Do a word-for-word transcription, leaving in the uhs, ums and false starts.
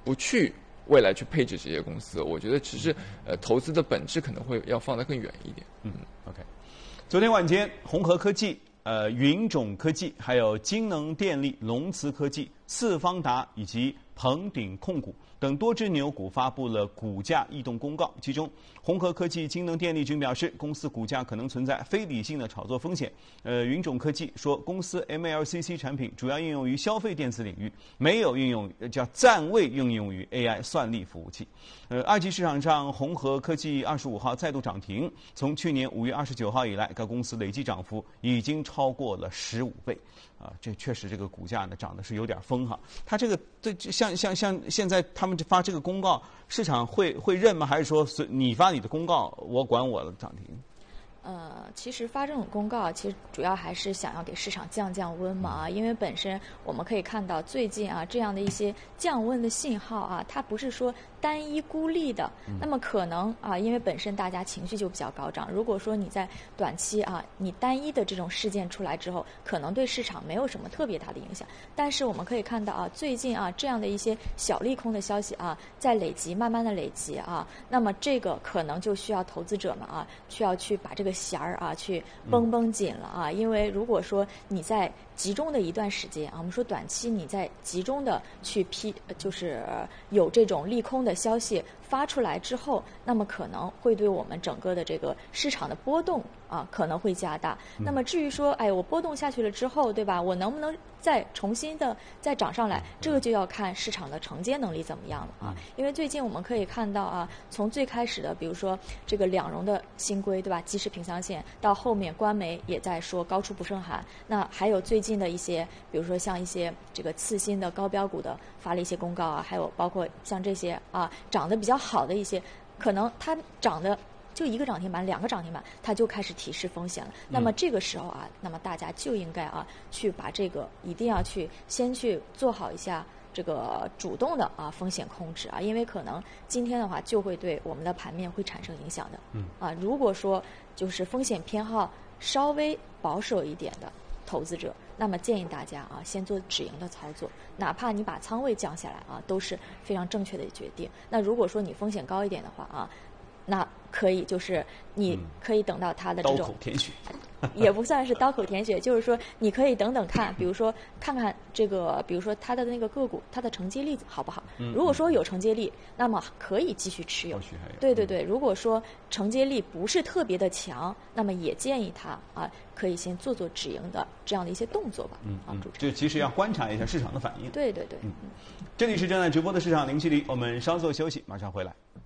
不去未来去配置这些公司。我觉得只是呃投资的本质可能会要放得更远一点。 嗯 ，OK。昨天晚间，宏和科技、呃云种科技、还有京能电力、龙磁科技、四方达以及鹏鼎控股等多只牛股发布了股价异动公告，其中宏和科技、京能电力均表示，公司股价可能存在非理性的炒作风险。呃，云种科技说，公司 M L C C 产品主要应用于消费电子领域，没有应用叫暂未应用于 A I 算力服务器。呃，二级市场上，宏和科技二十五号再度涨停，从去年五月二十九号以来，该公司累计涨幅已经超过了十五倍。啊，这确实这个股价呢涨的是有点疯哈。它这个对像像像现在他们发这个公告，市场会会认吗？还是说你发你的公告，我管我的涨停？ 呃，其实发这种公告，其实主要还是想要给市场降降温嘛啊，因为本身我们可以看到最近啊这样的一些降温的信号啊，它不是说单一孤立的，那么可能啊，因为本身大家情绪就比较高涨，如果说你在短期啊，你单一的这种事件出来之后，可能对市场没有什么特别大的影响，但是我们可以看到啊，最近啊这样的一些小利空的消息啊，在累积，慢慢的累积啊，那么这个可能就需要投资者们啊，需要去把这个弦儿啊去绷绷紧了啊，因为如果说你在集中的一段时间啊，我们说短期你在集中的去批，就是有这种利空的消息发出来之后，那么可能会对我们整个的这个市场的波动啊可能会加大。嗯、那么至于说，哎，我波动下去了之后，对吧？我能不能再重新的再涨上来？这个就要看市场的承接能力怎么样了啊。因为最近我们可以看到啊，从最开始的比如说这个两融的新规，对吧？即时平仓线，到后面官媒也在说高出不胜寒。那还有最近的一些，比如说像一些这个次新的高标股的发了一些公告啊，还有包括像这些啊涨得比较好的一些，可能它涨的就一个涨停板、两个涨停板，它就开始提示风险了。那么这个时候啊，那么大家就应该啊去把这个一定要去先去做好一下这个主动的啊风险控制啊，因为可能今天的话就会对我们的盘面会产生影响的。嗯啊，如果说就是风险偏好稍微保守一点的投资者，那么建议大家啊，先做止盈的操作，哪怕你把仓位降下来啊，都是非常正确的决定。那如果说你风险高一点的话啊，那可以就是你可以等到它的这种、 嗯、刀口舔血， 也不算是刀口舔血，就是说你可以等等看，比如说看看这个，比如说它的那个个股，它的承接力好不好？嗯、如果说有承接力，那么可以继续持有。对对对，如果说承接力不是特别的强，那么也建议它啊，可以先做做止盈的这样的一些动作吧。 嗯啊，主持就其实要观察一下市场的反应。 对对对。 嗯，这里是正在直播的市场零距离，我们稍作休息，马上回来。